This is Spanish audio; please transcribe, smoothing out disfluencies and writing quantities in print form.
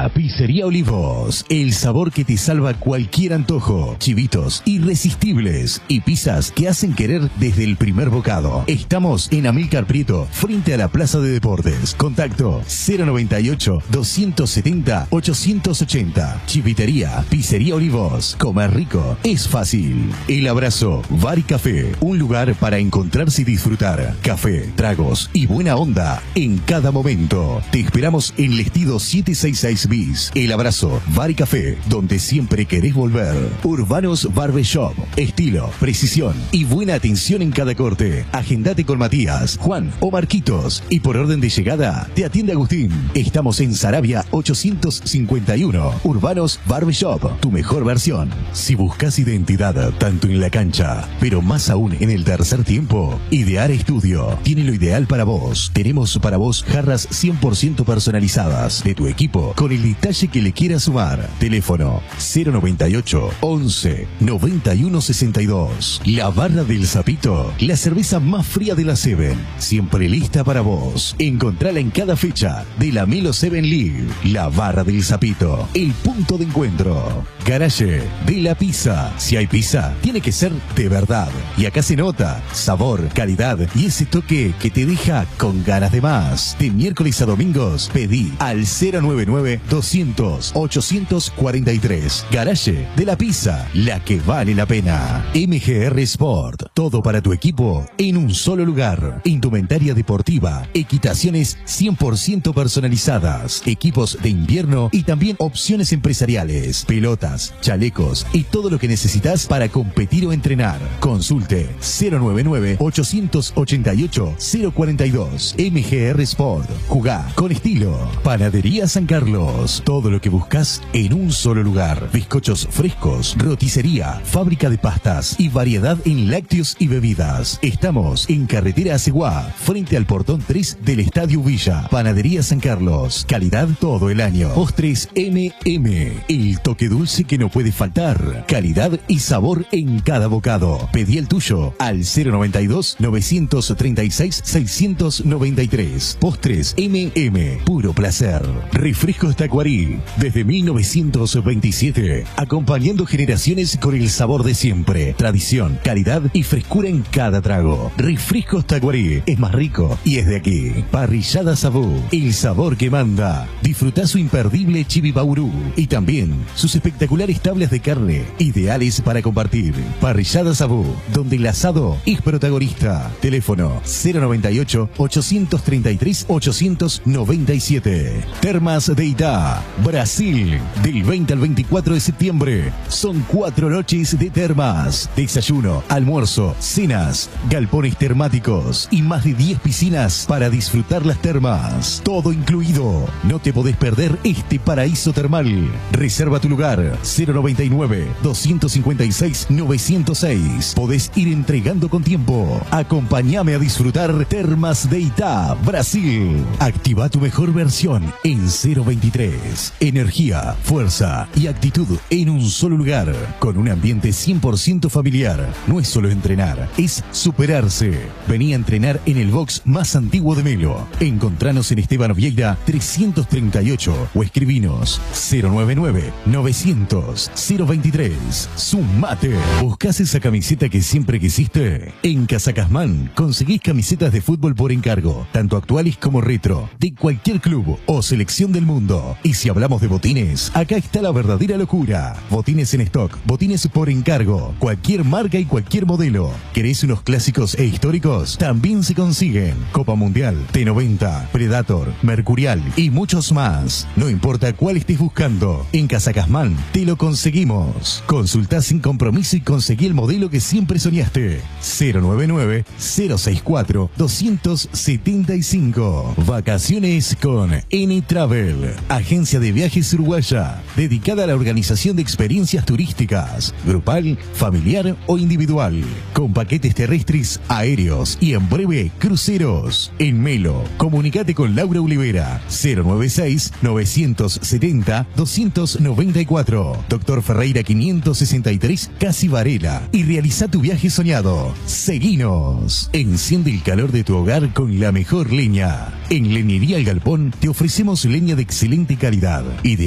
Cafetería Pizzería Olivos. El sabor que te salva cualquier antojo. Chivitos irresistibles y pizzas que hacen querer desde el primer bocado. Estamos en Amílcar Prieto, frente a la Plaza de Deportes. Contacto 098-270-880. Chivitería Pizzería Olivos. Comer rico es fácil. El Abrazo Bar y Café. Un lugar para encontrarse y disfrutar. Café, tragos y buena onda en cada momento. Te esperamos en Lestido 766 bis. El Abrazo Bar y Café, donde siempre querés volver. Urbanos Barbershop. Estilo, precisión y buena atención en cada corte. Agendate con Matías, Juan o Marquitos. Y por orden de llegada, te atiende Agustín. Estamos en Saravia 851. Urbanos Barbershop, tu mejor versión. Si buscas identidad, tanto en la cancha, pero más aún en el tercer tiempo, Idear Estudio tiene lo ideal para vos. Tenemos para vos jarras 100% personalizadas de tu equipo con el detalle que le quieras sumar. Teléfono 098 11 91 62. La Barra del Sapito, la cerveza más fría de la Seven, siempre lista para vos. Encontrala en cada fecha de la Melo Seven League. La Barra del Sapito, el punto de encuentro. Garage de la Pizza. Si hay pizza, tiene que ser de verdad. Y acá se nota sabor, calidad y ese toque que te deja con ganas de más. De miércoles a domingos, pedí al 099-200-843. Garage de la Pizza, la que vale la pena. MGR Sport, todo para tu equipo en un solo lugar. Indumentaria deportiva, equitaciones 100% personalizadas, equipos de invierno y también opciones empresariales, pelotas, chalecos y todo lo que necesitas para competir o entrenar. Consulte 099-888-042. MGR Sport. Jugá con estilo. Panadería San Carlos. Todo lo que buscas en un solo lugar. Bizcochos frescos, roticería, fábrica de pastas y variedad en lácteos y bebidas. Estamos en Carretera Aceguá, frente al portón 3 del Estadio Villa. Panadería San Carlos. Calidad todo el año. Postres MM. El toque dulce que no puede faltar. Calidad y sabor en cada bocado. Pedí el tuyo al 092-936-693. Postres MM. Puro placer. Refrescos Tacuarí. Desde 1927. Acompañando generaciones con el sabor de siempre. Tradición, calidad y frescura en cada trago. Refrescos Tacuarí. Es más rico y es de aquí. Parrillada Sabú. El sabor que manda. Disfruta su imperdible chivibaurú. Y también sus espectaculares tablas de carne. Ideales para compartir. Parrillada Sabú. Donde el asado es protagonista. Teléfono 098-833-897. Termas de Itá, Brasil. Del 20 al 24 de septiembre. Son 4 noches de termas. Desayuno, almuerzo, cenas, galpones termáticos y más de 10 piscinas para disfrutar las termas. Todo incluido. No te podés perder este paraíso termal. Reserva tu lugar 099-256-906. Podés ir entregando con tiempo. Acompáñame a disfrutar Termas de Itá, Brasil. Activa tu mejor versión en 023. Energía, fuerza y actitud en un solo lugar. Con un ambiente 100% familiar. No es solo entrenar, es superarse. Vení a entrenar en el box más antiguo de Melo. Encontranos en Esteban Vieira 338 o escribinos 099-900-023. Sumate. ¿Buscás esa camiseta que siempre quisiste? En Casa Casmán conseguís camisetas de fútbol por encargo, tanto actuales como retro, de cualquier club o selección del mundo. Y si hablamos de botines, acá está la verdadera locura. Botines en stock, botines por encargo, cualquier marca y cualquier modelo. ¿Querés unos clásicos e históricos? También se consiguen. Copa Mundial, T90, Predator, Mercurial y muchos más. No importa cuál estés buscando, en Casa Casmán te lo conseguimos. Consultá sin compromiso y conseguí el modelo que siempre soñaste. 099-064-275. Vacaciones con N-Travel, agencia de viajes uruguaya, dedicada a la organización de experiencias turísticas, grupal, familiar o individual, con paquetes terrestres, aéreos y en breve cruceros. En Melo, comunicate con Laura Olivera, 096-970-294, Doctor Ferreira 563, Casi Varela, y realiza tu viaje soñado. Seguinos. Enciende el calor de tu hogar con la mejor leña. En Leñería El Galpón te ofrecemos leña de excelente calidad.